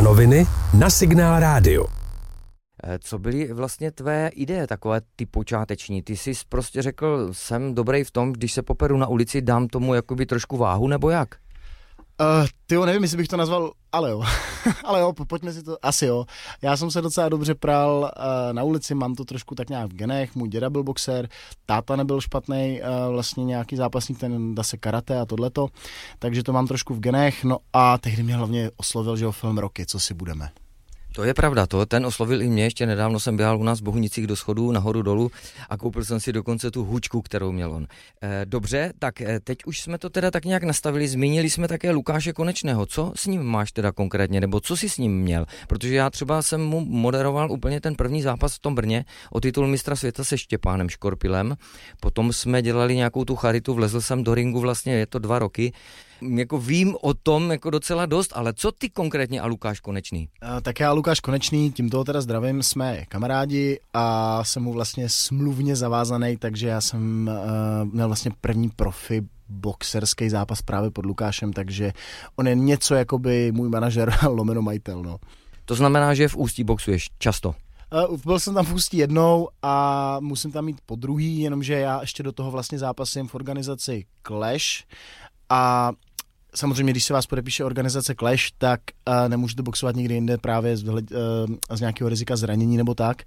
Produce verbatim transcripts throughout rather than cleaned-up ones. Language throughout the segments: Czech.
noviny na Signál rádio. Co byly vlastně tvé ideje, takové ty počáteční? Ty jsi prostě řekl, jsem dobrý v tom, když se poperu na ulici, dám tomu jakoby trošku váhu, nebo jak? Uh, tyjo, nevím, jestli bych to nazval, ale jo. ale jo, pojďme si to, asi jo. Já jsem se docela dobře pral uh, na ulici, mám to trošku tak nějak v genech, můj děda byl boxer, táta nebyl špatný, uh, vlastně nějaký zápasník, ten dá se karate a tohleto, takže to mám trošku v genech, no a tehdy mě hlavně oslovil, že jo, film Rocky, co si budeme. To je pravda, to ten oslovil i mě, ještě nedávno jsem běhal u nás v Bohunicích do schodů, nahoru dolů a koupil jsem si dokonce tu hůčku, kterou měl on. E, dobře, tak e, teď už jsme to teda tak nějak nastavili, zmínili jsme také Lukáše Konečného, co s ním máš teda konkrétně, nebo co jsi s ním měl, protože já třeba jsem mu moderoval úplně ten první zápas v tom Brně o titul mistra světa se Štěpánem Škorpilem, potom jsme dělali nějakou tu charitu, vlezl jsem do ringu, vlastně je to dva roky, jako vím o tom jako docela dost, ale co ty konkrétně a Lukáš Konečný? Uh, tak já Lukáš Konečný, tímto teda zdravím, jsme kamarádi a jsem mu vlastně smluvně zavázaný, takže já jsem uh, měl vlastně první profi boxerský zápas právě pod Lukášem, takže on je něco jakoby můj manažer lomeno majitel, no. To znamená, že v Ústí boxuješ často? Uh, byl jsem tam v Ústí jednou a musím tam mít po druhý, jenomže já ještě do toho vlastně zápasím v organizaci Clash a samozřejmě, když se vás podepíše organizace Clash, tak uh, nemůžete boxovat nikdy jinde právě z, uh, z nějakého rizika zranění nebo tak.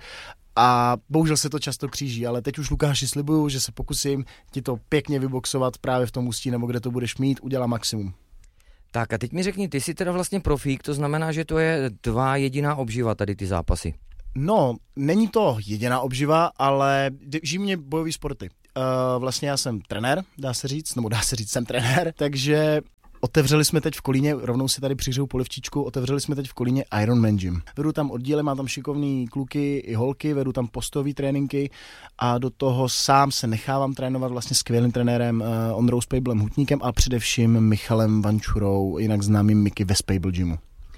A bohužel se to často kříží, ale teď už Lukáši slibuju, že se pokusím ti to pěkně vyboxovat právě v tom Ústí nebo kde to budeš mít, udělám maximum. Tak a teď mi řekni, ty jsi teda vlastně profík, to znamená, že to je tvá jediná obživa tady ty zápasy. No, není to jediná obživa, ale žijí mě bojové sporty. Uh, vlastně já jsem trenér, dá se říct, nebo dá se říct, jsem trenér, takže otevřeli jsme teď v Kolíně, rovnou si tady přihřeju polivčičku, otevřeli jsme teď v Kolíně Ironman Gym. Vedu tam oddíly, mám tam šikovný kluky i holky, vedu tam postové tréninky a do toho sám se nechávám trénovat vlastně skvělým trenérem uh, Ondrou Spejblem Hutníkem a především Michalem Vančurou, jinak známým Miky ve Spejbl Gymu.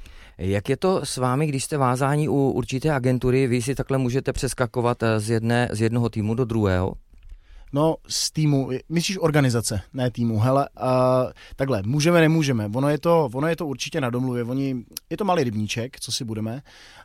Jak je to s vámi, když jste vázáni u určité agentury, vy si takhle můžete přeskakovat z, jedné, z jednoho týmu do druhého? No, z týmu, myslíš organizace, ne týmu, hele, uh, takhle, můžeme, nemůžeme, ono je to, ono je to určitě na domluvě, oni, je to malý rybníček, co si budeme,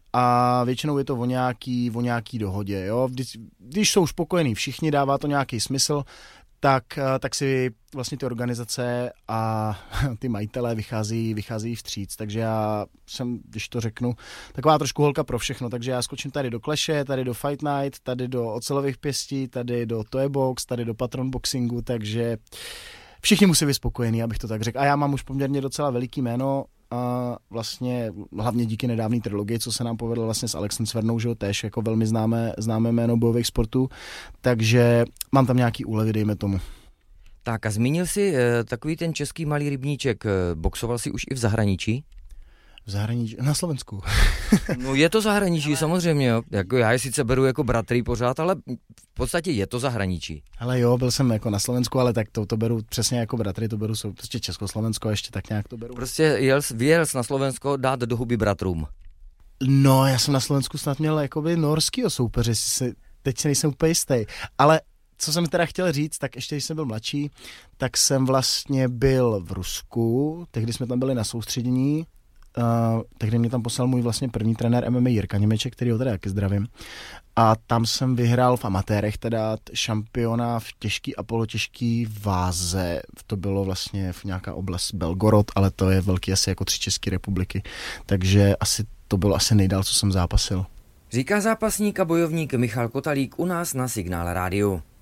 a většinou je to o nějaký, o nějaký dohodě, jo, když, když jsou spokojení všichni, dává to nějaký smysl, tak, tak si vlastně ty organizace a ty majitelé vychází, vychází vstříc, takže já jsem, když to řeknu, taková trošku holka pro všechno, takže já skočím tady do Clashe, tady do Fight Night, tady do ocelových pěstí, tady do Toy Box, tady do Patron Boxingu, takže všichni musí být spokojení, abych to tak řekl. A já mám už poměrně docela veliký jméno, a vlastně hlavně díky nedávné trilogii, co se nám povedlo vlastně s Alexem Cvernou, že jo, též jako velmi známé, známé jméno bojových sportů, takže mám tam nějaký úlevy, dejme tomu. Tak a zmínil jsi e, takový ten český malý rybníček, boxoval jsi už i v zahraničí? V zahraničí, na Slovensku. No je to zahraničí, ale... samozřejmě, jo. Jako já je sice beru jako bratry pořád, ale v podstatě je to zahraničí. Ale jo, byl jsem jako na Slovensku, ale tak to, to beru přesně jako bratry, to beru jsou prostě Československo, ještě tak nějak to beru. Prostě jel, vyjel jsi na Slovensko dát do huby bratrům. No, já jsem na Slovensku snad měl jakoby norskýho soupeře, si, teď si nejsem úplně jistý, ale co jsem teda chtěl říct, tak ještě když jsem byl mladší, tak jsem vlastně byl v Rusku, tehdy jsme tam byli na soustředění, Uh, tehdy mě tam poslal můj vlastně první trenér M M A Jirka Němeček, který ho teda taky zdravím. A tam jsem vyhrál v amatérech teda šampiona v těžký a polotěžký váze. To bylo vlastně v nějaká oblast Belgorod, ale to je velký asi jako tři České republiky. Takže asi to bylo asi nejdál, co jsem zápasil. Říká zápasník a bojovník Michal Kotalík u nás na Signál rádiu.